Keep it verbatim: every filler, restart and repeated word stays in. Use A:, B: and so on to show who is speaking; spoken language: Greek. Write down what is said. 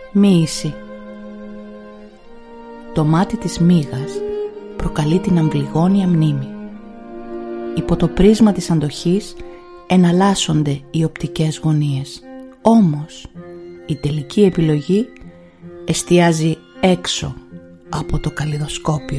A: Μοίηση. Το μάτι της μύγας προκαλεί την αμβλιγόνια μνήμη. Υπό το πρίσμα της αντοχής εναλλάσσονται οι οπτικές γωνίες. Όμως η τελική επιλογή εστιάζει έξω από το καλλιδοσκόπιο.